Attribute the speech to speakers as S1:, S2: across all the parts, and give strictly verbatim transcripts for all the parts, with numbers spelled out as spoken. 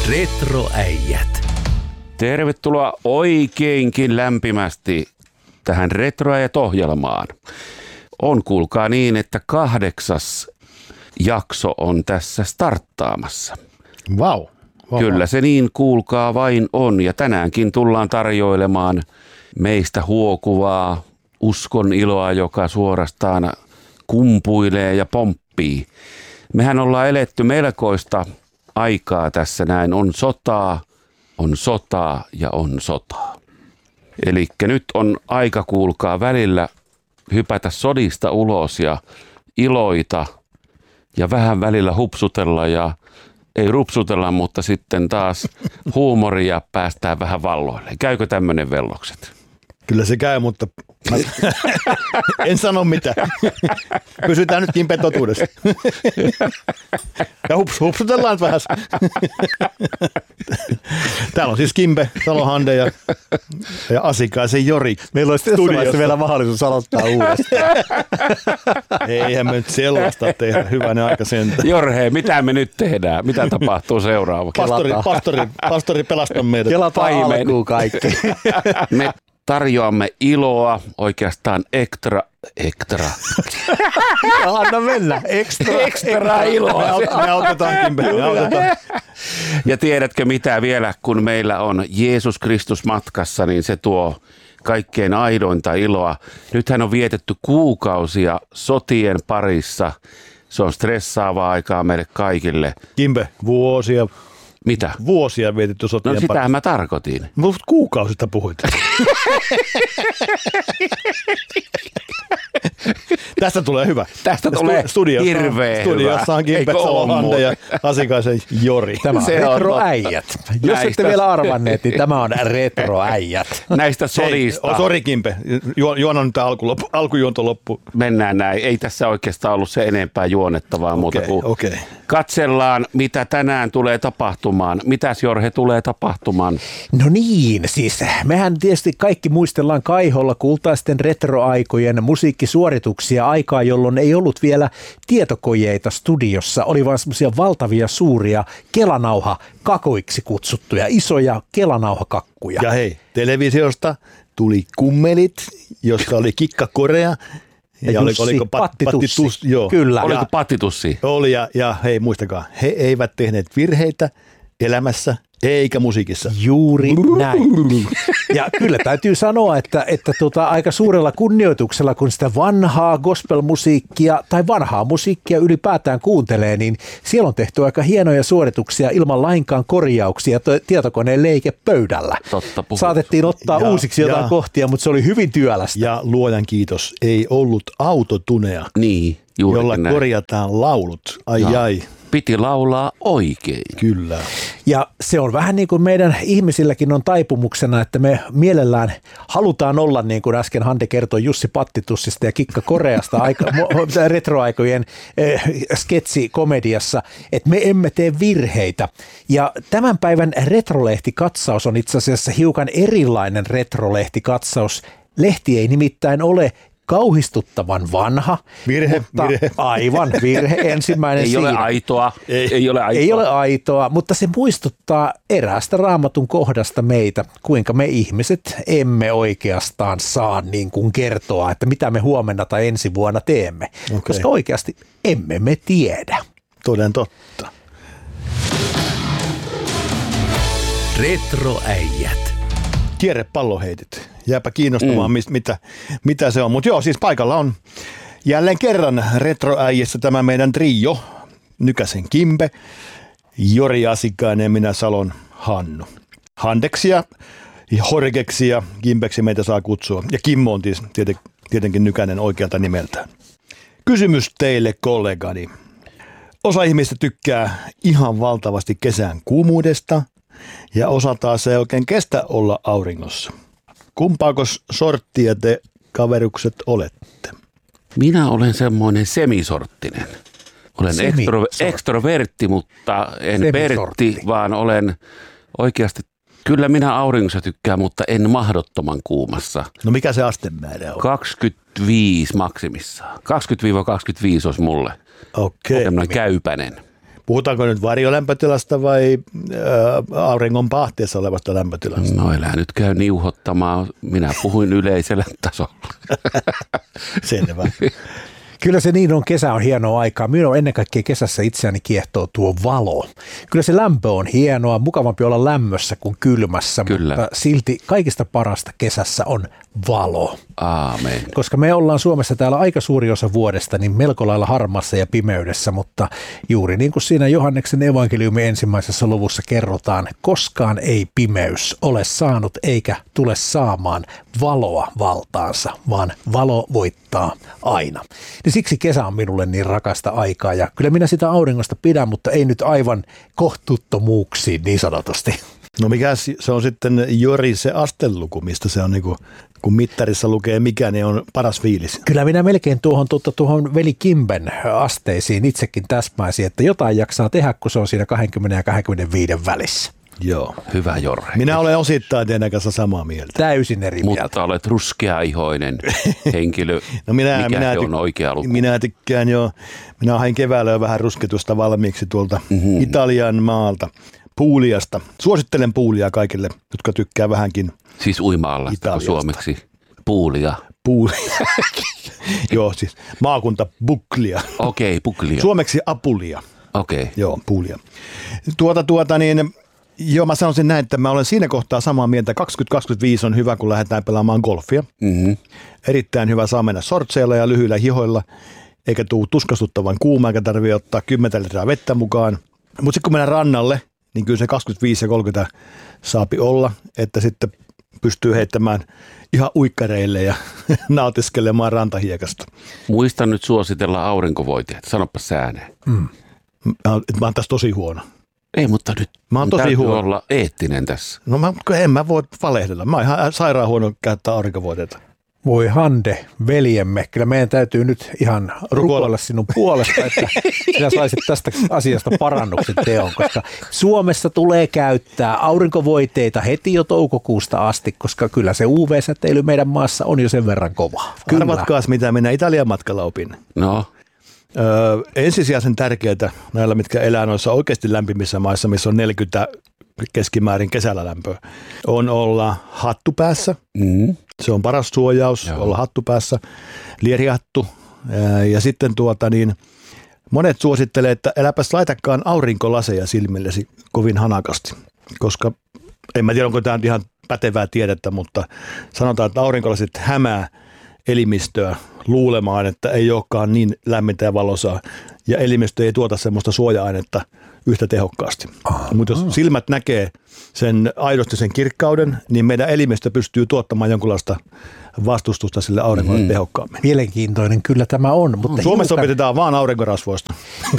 S1: Retroäijät.
S2: Tervetuloa oikeinkin lämpimästi tähän Retroäijät-ohjelmaan. On kuulkaa niin, että kahdeksas jakso on tässä starttaamassa.
S3: Vau. Wow.
S2: Kyllä se niin kuulkaa vain on, ja tänäänkin tullaan tarjoilemaan meistä huokuvaa uskon iloa, joka suorastaan kumpuilee ja pomppii. Mehän ollaan eletty melkoista aikaa tässä näin. On sotaa, on sotaa ja on sotaa. Elikkä nyt on aika kuulkaa välillä hypätä sodista ulos ja iloita ja vähän välillä hupsutella ja ei rupsutella, mutta sitten taas huumoria päästään vähän valloille. Käykö tämmöinen vellokset?
S3: Kyllä se käy, mutta en sano mitään. Pysytään nyt Kimpen totuudessa. Ja hups, hupsutellaan vähän. Täällä on siis Kimpe, Salohande ja, ja Asikaisen Jori.
S4: Meillä olisi studiossa vielä mahdollisuus aloittaa uudestaan.
S3: Eihän me nyt sellaista tehdä. Hyvänen aika sentään.
S2: Jorhe, mitä me nyt tehdään? Mitä tapahtuu seuraavaksi?
S3: Pastori, pastori, pastori pelastaa meidät.
S4: Kelataan alkuun kaikki.
S2: Me tarjoamme iloa, oikeastaan ekstra, ekstra.
S4: Anna mennä, ekstra,
S2: ekstra iloa.
S3: Me autetaan Kimpe, me autetaan.
S2: Ja tiedätkö mitä vielä, kun meillä on Jeesus Kristus matkassa, niin se tuo kaikkein aidointa iloa. Nythän on vietetty kuukausia sotien parissa. Se on stressaavaa aikaa meille kaikille.
S3: Kimpe, vuosia.
S2: Mitä?
S3: Vuosia vietetty sotien
S2: No sitähän mä tarkoitin.
S3: Mutta kuukausista puhuit. Tästä tulee hyvä.
S2: Tästä tulee
S3: studiossa,
S2: hirveä
S3: studiossa on Kimpe, Salohande ja Asikaisen Jori.
S4: Tämä on retroäijät. Jos
S2: Näistä...
S4: ette vielä arvanneet, niin tämä on retroäijät.
S2: Näistä sodista.
S3: Hei, sori Kimpe, Ju, juonon nyt alku, alkujuonto loppu.
S2: Mennään näin. Ei tässä oikeastaan ollut se enempää juonettavaa
S3: okay,
S2: muuta kuin
S3: okay.
S2: Katsellaan, mitä tänään tulee tapahtumaan. Mitäs Jorhe tulee tapahtumaan?
S4: No niin, siis mehän tietysti kaikki muistellaan Kaiholla kultaisten retroaikojen musiikkisuorituksia aikaa, jolloin ei ollut vielä tietokojeita studiossa. Oli vaan semmoisia valtavia suuria kelanauhakakuiksi kutsuttuja, isoja kelanauhakakkuja.
S3: Ja hei, televisiosta tuli kummelit, jossa oli Kikka Korea.
S4: Ja, ja Jussi, oliko pat, pattitussi. Pattitus, joo. Kyllä.
S2: Oliko
S4: ja,
S2: pattitussi?
S3: Oli ja, ja hei muistakaa, he eivät tehneet virheitä elämässä eikä musiikissa.
S4: Juuri näin. Ja kyllä täytyy sanoa, että, että tota, aika suurella kunnioituksella, kun sitä vanhaa gospelmusiikkia tai vanhaa musiikkia ylipäätään kuuntelee, niin siellä on tehty aika hienoja suorituksia ilman lainkaan korjauksia tietokoneen leikepöydällä.
S2: Totta puhut.
S4: Saatettiin ottaa
S3: ja,
S4: uusiksi jotain
S3: ja,
S4: kohtia, mutta se oli hyvin työlästä.
S3: Ja luojan kiitos, ei ollut autotunea,
S2: niin,
S3: jolla
S2: näin.
S3: korjataan laulut. Ai
S2: ja.
S3: ai.
S2: Piti laulaa oikein.
S3: Kyllä.
S4: Ja se on vähän niin kuin meidän ihmisilläkin on taipumuksena, että me mielellään halutaan olla, niin kuin äsken Hande kertoi Jussi Pattitussista ja Kikka Koreasta aika, retroaikojen eh, sketsikomediassa, että me emme tee virheitä. Ja tämän päivän retrolehtikatsaus on itse asiassa hiukan erilainen retrolehtikatsaus. Lehti ei nimittäin ole kauhistuttavan vanha.
S3: Virhe,
S4: mutta
S3: virhe.
S4: Aivan, virhe. Ensimmäinen
S2: ei
S4: siinä.
S2: Ole aitoa. Ei. ei ole aitoa.
S4: Ei ole aitoa, mutta se muistuttaa eräästä Raamatun kohdasta meitä, kuinka me ihmiset emme oikeastaan saa niin kuin kertoa, että mitä me huomenna tai ensi vuonna teemme. Okay. Koska oikeasti emme me tiedä.
S3: Toden totta.
S1: Retroäijät.
S3: Kierrepalloheitit. Jääpä kiinnostamaan, mm. mitä, mitä se on. Mutta joo, siis paikalla on jälleen kerran retroäijissä tämä meidän trio. Nykäsen Kimpe, Jori Asikainen ja minä Salon Hannu. Handeksia, Horgeksi ja Kimpeksi meitä saa kutsua. Ja Kimmo on tietenkin Nykänen oikealta nimeltään. Kysymys teille kollegani. Osa ihmistä tykkää ihan valtavasti kesän kuumuudesta ja osa taas ei oikein kestä olla auringossa. Kumpaako sorttia te kaverukset olette?
S2: Minä olen semmoinen semisorttinen. Olen ekstro, ekstrovertti, mutta en Bertti, vaan olen oikeasti, kyllä minä auringossa tykkään, mutta en mahdottoman kuumassa.
S3: No mikä se astemäärä on?
S2: kaksikymmentäviisi maksimissaan. kaksikymmentä kaksikymmentäviisi olisi mulle.
S3: Okei.
S2: Tämmöinen käypäinen.
S3: Puhutaanko nyt varjolämpötilasta vai ää, auringon pahteessa olevasta lämpötilasta?
S2: No elää nyt käy niuhottamaan. Minä puhuin yleisellä tasolla.
S3: Selvä.
S4: Kyllä se niin on, kesä on hienoa aikaa. Minun ennen kaikkea kesässä itseäni kiehtoo tuo valo. Kyllä se lämpö on hienoa, mukavampi olla lämmössä kuin kylmässä,
S2: Kyllä.
S4: mutta silti kaikista parasta kesässä on valo.
S2: Aamen.
S4: Koska me ollaan Suomessa täällä aika suuri osa vuodesta niin melko lailla harmassa ja pimeydessä, mutta juuri niin kuin siinä Johanneksen evankeliumin ensimmäisessä luvussa kerrotaan, koskaan ei pimeys ole saanut eikä tule saamaan valoa valtaansa, vaan valo voittaa aina. Niin siksi kesä on minulle niin rakasta aikaa ja kyllä minä sitä auringosta pidän, mutta ei nyt aivan kohtuuttomuuksiin niin sanotusti.
S3: No mikä se on sitten Jori se asteluku, mistä se on niin kuin, kun mittarissa lukee mikä, niin on paras fiilis.
S4: Kyllä minä melkein tuohon, tuota, tuohon veli Kimben asteisiin itsekin täsmäisin, että jotain jaksaa tehdä, kun se on siinä kaksikymmentä ja kaksikymmentäviisi välissä.
S3: Joo.
S2: Hyvä Jorre.
S3: Minä olen osittain teidän kanssa samaa mieltä.
S4: Täysin eri mieltä.
S2: Mutta olet ruskeaihoinen henkilö.
S3: No minä,
S2: Mikä
S3: minä,
S2: se on oikea luku?
S3: Minä tykkään jo, minä hain keväällä jo vähän rusketusta valmiiksi tuolta mm-hmm. Italian maalta, Puuliasta. Suosittelen Puulia kaikille, jotka tykkää vähänkin.
S2: Siis uima-allasta suomeksi. Puulia.
S3: Puulia. Joo, siis maakunta Buklia.
S2: Okei, okay, Buklia.
S3: Suomeksi Apulia.
S2: Okei. Okay.
S3: Joo, Puulia. Tuota, tuota niin, joo, mä sanoisin näin, että mä olen siinä kohtaa samaa mieltä. kaksituhattakaksikymmentäviisi on hyvä, kun lähdetään pelaamaan golfia.
S2: Mm-hmm.
S3: Erittäin hyvä, saa mennä sortseilla ja lyhyillä hihoilla, eikä tule tuskastuttavan kuuma, eikä tarvitse ottaa kymmenen litraa vettä mukaan. Mutta sitten kun mennään rannalle, niin kyllä se kaksikymmentäviisi ja kolmekymmentä saapi olla, että sitten pystyy heittämään ihan uikkareille ja nautiskelemaan rantahiekasta.
S2: Muista nyt suositella aurinkovoiteet. Sanoppa sä ääneen.
S3: Mm. Mä, mä oon tässä tosi huono.
S2: Ei, mutta nyt
S3: mä oon tosi
S2: täytyy
S3: huono.
S2: olla eettinen tässä.
S3: No mä, en mä voi valehdella. Mä oon ihan sairaan huono käyttää aurinkovoiteita.
S4: Voi Hande, veljemme, kyllä meidän täytyy nyt ihan rukoilla sinun puolesta, että sinä saisit tästä asiasta parannuksen teon, koska Suomessa tulee käyttää aurinkovoiteita heti jo toukokuusta asti, koska kyllä se U V-säteily meidän maassa on jo sen verran kova.
S3: Arvatkaas, mitä minä Italian matkalla opin.
S2: No.
S3: Öö, ensisijaisen tärkeää näillä, mitkä elää noissa oikeasti lämpimissä maissa, missä on neljäkymmentä keskimäärin kesällä lämpöä, on olla hattu päässä. Mm-hmm. Se on paras suojaus, Joo. olla hattu päässä, lierihattu. Ja sitten tuota niin, monet suosittelee, että äläpäs laitakaan aurinkolaseja silmillesi kovin hanakasti, koska en mä tiedä, onko tämä ihan pätevää tiedettä, mutta sanotaan, että aurinkolasit hämää elimistöä luulemaan, että ei olekaan niin lämmintä ja valosaa, ja elimistö ei tuota semmoista suoja-ainetta yhtä tehokkaasti. Ah, Mutta jos ah. silmät näkee sen aidosti sen kirkkauden, niin meidän elimistö pystyy tuottamaan jonkunlaista vastustusta sille auringolle mm. tehokkaammin.
S4: Mielenkiintoinen kyllä tämä on. Mutta
S3: Suomessa
S4: hiukan...
S3: opetetaan vaan aurinkorasvoista.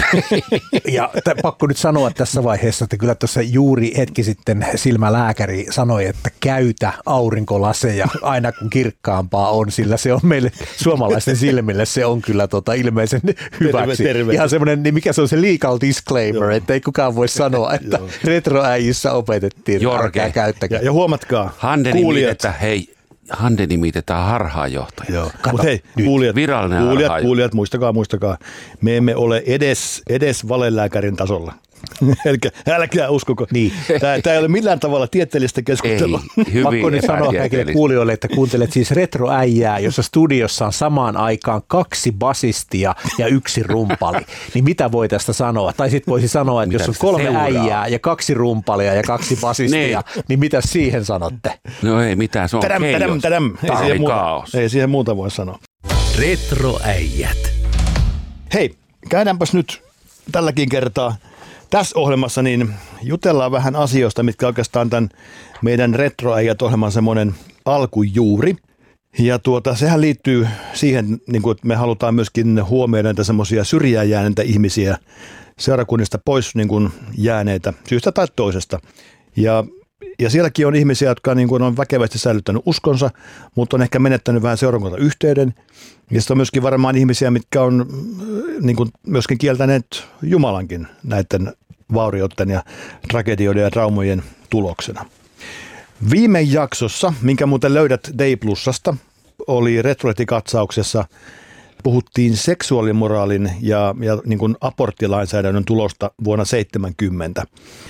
S4: Ja t- pakko nyt sanoa tässä vaiheessa, että kyllä tuossa juuri hetki sitten silmälääkäri sanoi, että käytä aurinkolaseja aina kun kirkkaampaa on, sillä se on meille suomalaisten silmille, se on kyllä tota ilmeisen hyväksi. Terve, terve. Ihan semmoinen, niin mikä se on se legal disclaimer, Joo. että ei kukaan voi sanoa, että retroäijissä opetettiin.
S2: Jorge.
S3: Ja, ja huomatkaa,
S2: Hande kuulijat. Hei. Hande nimitetään harhaanjohtaja.
S3: Mutta hei, kuulijat,
S2: virallinen
S3: kuulijat, kuulijat, muistakaa, muistakaa, me emme ole edes, edes valelääkärin tasolla. Eli älkää uskoko. Niin. Tämä, tämä ei ole millään tavalla tieteellistä keskustelua.
S2: Ei, hyvin
S4: Pakko nyt sanoa kaikille kuulijoille, että kuuntelet siis retroäijää, jossa studiossa on samaan aikaan kaksi basistia ja yksi rumpali. Niin mitä voi tästä sanoa? Tai sitten voisi sanoa, että mitä jos on kolme seuraa? äijää ja kaksi rumpalia ja kaksi basistia, niin, niin mitä siihen sanotte?
S2: No ei mitään, se on
S3: tadam, tadam, tadam. Ei, siihen
S2: muuta,
S3: ei siihen muuta voi sanoa.
S1: Retroäijät.
S3: Hei, käydäänpäs nyt tälläkin kertaa tässä ohjelmassa niin jutellaan vähän asioista, mitkä oikeastaan tämän meidän Retroäijät-ohjelman semmoinen alkujuuri. Ja tuota, sehän liittyy siihen, niin kuin, että me halutaan myöskin huomioida näitä semmoisia syrjään jääneitä ihmisiä, seurakunnista pois niin kuin jääneitä syystä tai toisesta. Ja, ja sielläkin on ihmisiä, jotka niin kuin on väkevästi säilyttänyt uskonsa, mutta on ehkä menettänyt vähän seurakuntayhteyden. Ja sitten on myöskin varmaan ihmisiä, mitkä on niin kuin myöskin kieltäneet Jumalankin näiden vaurioiden ja tragedioiden ja traumojen tuloksena. Viime jaksossa, minkä muuten löydät Day Plusasta, oli Retroletti-katsauksessa puhuttiin seksuaalimoraalin ja, ja niin kuin aborttilainsäädännön tulosta vuonna seitsemänkymmentä.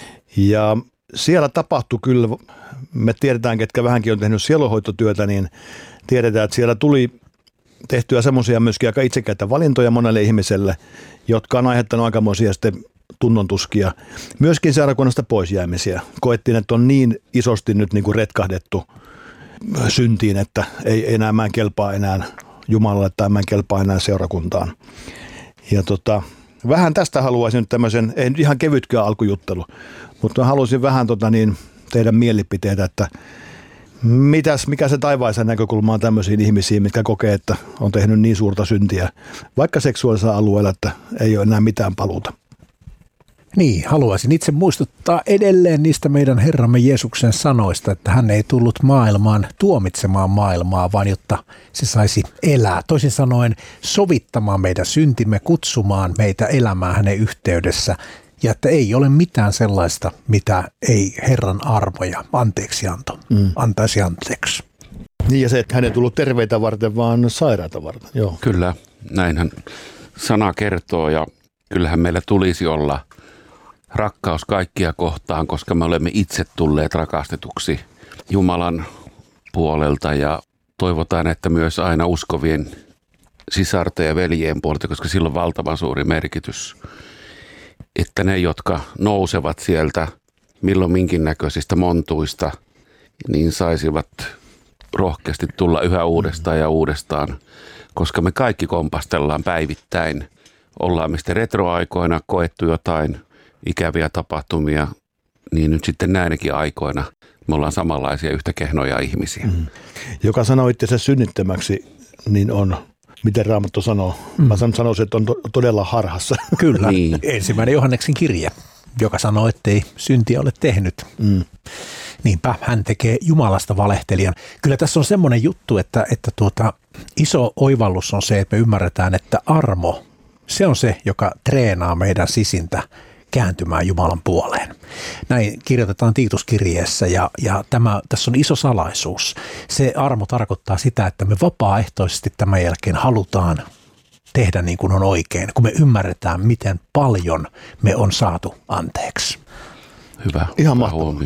S3: Ja siellä tapahtui kyllä, me tiedetään, ketkä vähänkin on tehnyt sielunhoitotyötä, niin tiedetään, että siellä tuli tehtyä semmoisia myöskin aika itsekäitä valintoja monelle ihmiselle, jotka on aiheuttanut aikamoisia sitten tunnontuskia. Myöskin seurakunnasta poisjäämisiä. Koettiin, että on niin isosti nyt niin kuin retkahdettu syntiin, että ei enää mä en kelpaa enää Jumalalle tai mä en kelpaa enää seurakuntaan. Ja tota, vähän tästä haluaisin nyt tämmöisen, ei ihan kevytkään alkujuttelu, mutta mä haluaisin vähän tota niin, teidän mielipiteitä, että mitäs, mikä se taivaisen näkökulma on tämmöisiin ihmisiin, mitkä kokee, että on tehnyt niin suurta syntiä, vaikka seksuaalisella alueella, että ei ole enää mitään paluuta.
S4: Niin, haluaisin itse muistuttaa edelleen niistä meidän Herramme Jeesuksen sanoista, että hän ei tullut maailmaan tuomitsemaan maailmaa, vaan jotta se saisi elää. Toisin sanoen sovittamaan meidän syntimme, kutsumaan meitä elämään hänen yhteydessä. Ja että ei ole mitään sellaista, mitä ei Herran armo ja anteeksianto mm. antaisi anteeksi.
S3: Niin ja se, että hän ei tullut terveitä varten, vaan sairaita varten. Joo.
S2: Kyllä, näinhän sana kertoo ja kyllähän meillä tulisi olla rakkaus kaikkia kohtaan, koska me olemme itse tulleet rakastetuksi Jumalan puolelta ja toivotaan, että myös aina uskovien sisarten ja veljien puolelta, koska sillä on valtavan suuri merkitys, että ne, jotka nousevat sieltä milloin minkin näköisistä montuista, niin saisivat rohkeasti tulla yhä uudestaan ja uudestaan, koska me kaikki kompastellaan päivittäin. Ollaan me sitten retroaikoina koettu jotain ikäviä tapahtumia, niin nyt sitten näinäkin aikoina me ollaan samanlaisia yhtä kehnoja ihmisiä. Mm.
S3: Joka sanoo itsensä synnittömäksi, niin on, miten Raamattu sanoo, mm. mä sanoisin, että on to- todella harhassa.
S4: Kyllä, niin. Ensimmäinen Johanneksen kirje, joka sanoo, ettei syntiä ole tehnyt. Mm. Niinpä hän tekee Jumalasta valehtelijan. Kyllä tässä on semmoinen juttu, että, että tuota, iso oivallus on se, että me ymmärretään, että armo, se on se, joka treenaa meidän sisintä kääntymään Jumalan puoleen. Näin kirjoitetaan Tiituskirjeessä ja, ja tämä, tässä on iso salaisuus. Se armo tarkoittaa sitä, että me vapaaehtoisesti tämän jälkeen halutaan tehdä niin kuin on oikein, kun me ymmärretään, miten paljon me on saatu anteeksi.
S2: Hyvä.
S3: Ihan mahtavaa.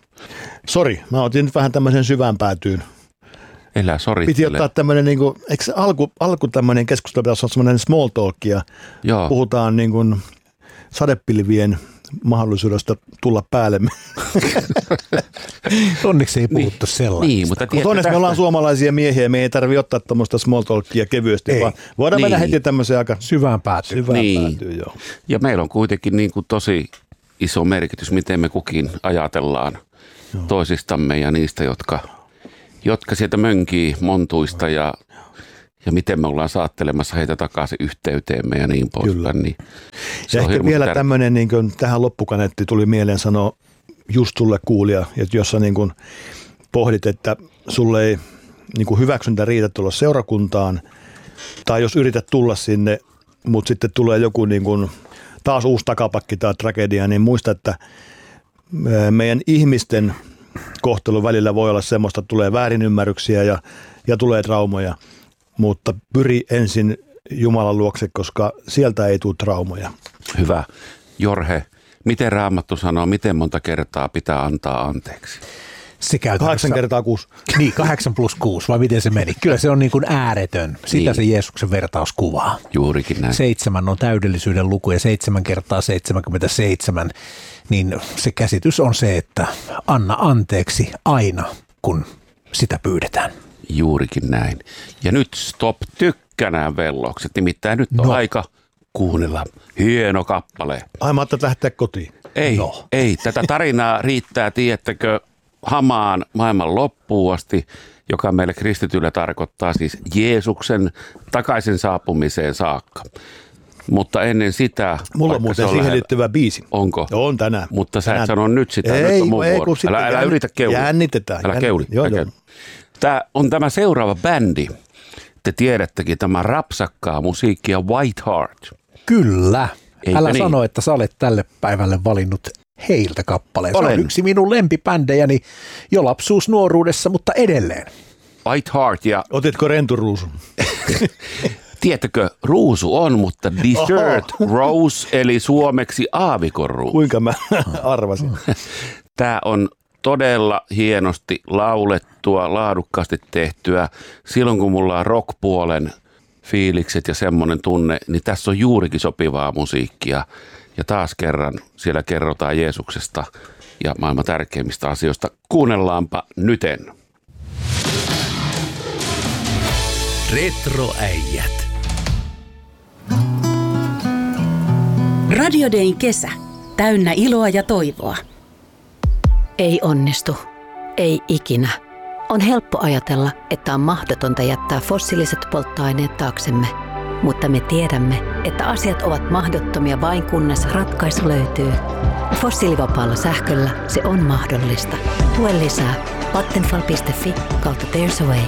S3: Sori, mä otin nyt vähän tämmöisen syvään päätyyn.
S2: Elä sorittele.
S3: Piti ottaa tämmöinen, niin kuin, eikö alku, alku tämmöinen keskustelu pitäisi olla semmoinen small talk ja Joo. puhutaan niin kuin sadepilvien mahdollisuudesta tulla päälle.
S4: Onneksi ei puhuttu niin, sellaista.
S2: Niin, mutta
S3: mutta onneksi me ollaan suomalaisia miehiä, me ei tarvitse ottaa tämmöistä small talkia kevyesti, ei. vaan voidaan niin. mennä heti tämmöiseen aika
S4: syvään päätyyn.
S3: Syvään
S2: niin.
S3: päätyyn, joo.
S2: Ja meillä on kuitenkin niin kuin tosi iso merkitys, miten me kukin ajatellaan joo. toisistamme ja niistä, jotka, jotka sieltä mönkii montuista ja Ja miten me ollaan saattelemassa heitä takaisin yhteyteemme ja niin poispäin. Niin
S3: ja ehkä vielä tär- tämmöinen, niin kuin tähän loppukaneetti tuli mieleen sanoa just sulle kuulija, että jos sä niin kuin pohdit, että sulle ei niin kuin hyväksyntä riitä tulla seurakuntaan, tai jos yrität tulla sinne, mutta sitten tulee joku niin kuin taas uusi takapakki tai tragedia, niin muista, että meidän ihmisten kohtelu välillä voi olla semmoista, että tulee väärinymmärryksiä ja, ja tulee traumoja. Mutta pyri ensin Jumalan luokse, koska sieltä ei tule traumoja.
S2: Hyvä. Jorhe, miten Raamattu sanoo, miten monta kertaa pitää antaa anteeksi?
S4: Se
S3: kahdeksan kertaa kuusi.
S4: Niin, kahdeksan plus kuusi, vai miten se meni? Kyllä se on niin kuin ääretön. Sitä niin. se Jeesuksen vertaus kuvaa.
S2: Juurikin näin.
S4: Seitsemän on täydellisyyden luku ja seitsemän kertaa seitsemänkymmentäseitsemän. Niin se käsitys on se, että anna anteeksi aina, kun sitä pyydetään.
S2: Juurikin näin. Ja nyt stop tykkänään vellokset. Nimittäin nyt on no. aika kuunnella hieno kappale.
S3: Ai mä ajattelin lähteä kotiin.
S2: Ei, no. ei. Tätä tarinaa riittää, tiedättekö, hamaan maailman loppuun asti, joka meille kristityillä tarkoittaa siis Jeesuksen takaisin saapumiseen saakka. Mutta ennen sitä...
S3: Mulla on muuten siihen liittyvä biisi.
S2: Onko?
S3: On tänään.
S2: Mutta sä
S3: tänään.
S2: et sano nyt sitä.
S3: Ei,
S2: nyt on mun
S3: ei
S2: vuoro.
S3: kun
S2: Älä, älä
S3: jänn...
S2: yritä keuli.
S3: Jännitetään.
S2: Älä keuli.
S3: Joo, joo.
S2: Tämä on tämä seuraava bändi. Te tiedättekin tämä rapsakkaa musiikkia White Heart.
S4: Kyllä.
S2: Eikö
S4: Älä
S2: niin?
S4: sano, että sä olet tälle päivälle valinnut heiltä kappaleen. Se
S2: Olen.
S4: on yksi minun lempibändejäni jo lapsuus nuoruudessa, mutta edelleen.
S2: White Heart ja...
S3: Otitko renturuusun?
S2: Tiettäkö, ruusu on, mutta dessert
S3: Oho.
S2: rose, eli suomeksi aavikon ruusu.
S3: Kuinka mä arvasin?
S2: Tämä on todella hienosti laulettua, laadukkaasti tehtyä. Silloin kun mulla on rock-puolen fiilikset ja semmoinen tunne, niin tässä on juurikin sopivaa musiikkia. Ja taas kerran siellä kerrotaan Jeesuksesta ja maailman tärkeimmistä asioista. Kuunnellaanpa nyten.
S1: Retroäijät.
S5: Radio Dayn kesä. Täynnä iloa ja toivoa.
S6: Ei onnistu. Ei ikinä. On helppo ajatella, että on mahdotonta jättää fossiiliset polttoaineet taaksemme. Mutta me tiedämme, että asiat ovat mahdottomia vain kunnes ratkaisu löytyy. Fossiilivapaalla sähköllä se on mahdollista. Lue lisää vattenfall piste fi kautta There's a Way.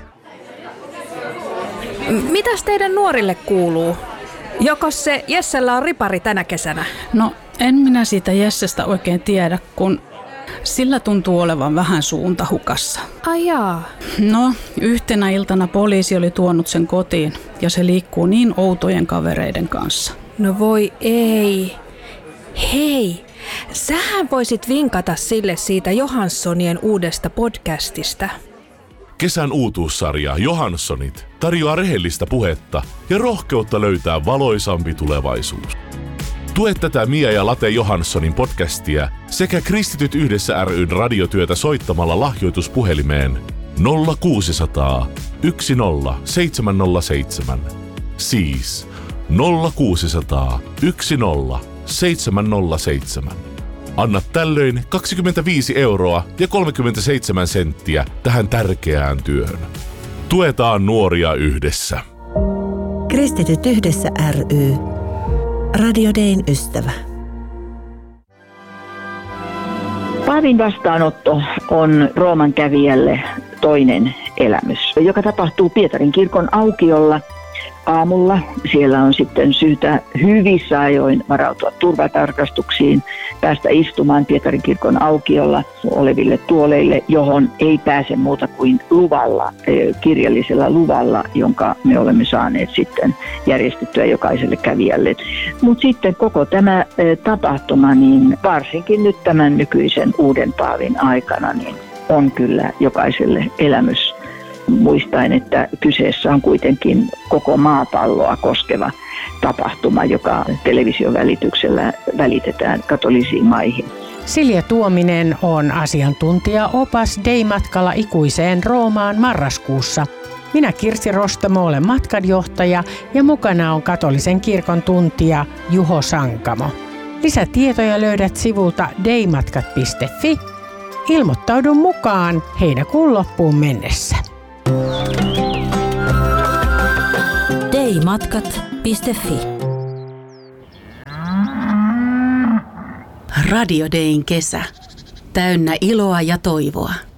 S7: Mitäs teidän nuorille kuuluu? Jokos se Jessellä on ripari tänä kesänä?
S8: No, en minä siitä Jessestä oikein tiedä, kun sillä tuntuu olevan vähän suunta hukassa.
S7: Ai jaa.
S8: No, yhtenä iltana poliisi oli tuonut sen kotiin ja se liikkuu niin outojen kavereiden kanssa.
S7: No voi ei. Hei, sähän voisit vinkata sille siitä Johanssonien uudesta podcastista.
S9: Kesän uutuussarja Johannssonit tarjoaa rehellistä puhetta ja rohkeutta löytää valoisampi tulevaisuus. Tue tätä Mia ja Late Johanssonin podcastia sekä Kristityt yhdessä ry:n radiotyötä soittamalla lahjoituspuhelimeen nolla kuusisataa yksi nolla seitsemän nolla seitsemän. Siis nolla kuusisataa yksi nolla seitsemän nolla seitsemän. Anna tällöin kaksikymmentäviisi euroa ja kolmekymmentäseitsemän senttiä tähän tärkeään työhön. Tuetaan nuoria yhdessä.
S10: Kristityt yhdessä ry. Radio Dayn ystävä.
S11: Paavin vastaanotto on Rooman kävijälle toinen elämys, joka tapahtuu Pietarin kirkon aukiolla aamulla. Siellä on sitten syytä hyvissä ajoin varautua turvatarkastuksiin, päästä istumaan Pietarin kirkon aukiolla oleville tuoleille, johon ei pääse muuta kuin luvalla, kirjallisella luvalla, jonka me olemme saaneet sitten järjestettyä jokaiselle kävijälle. Mutta sitten koko tämä tapahtuma, niin varsinkin nyt tämän nykyisen uuden paavin aikana, niin on kyllä jokaiselle elämys. Muistaen, että kyseessä on kuitenkin koko maapalloa koskeva tapahtuma, joka television välityksellä välitetään katolisiin maihin.
S12: Silja Tuominen on asiantuntija-opas Day-matkalla ikuiseen Roomaan marraskuussa. Minä Kirsi Rostamo olen matkanjohtaja ja mukana on katolisen kirkon tuntija Juho Sankamo. Lisätietoja löydät sivulta daymatkat piste fi. Ilmoittaudu mukaan heinäkuun loppuun mennessä.
S10: daymatkat piste fi.
S5: Radio Dayn kesä. Täynnä iloa ja toivoa.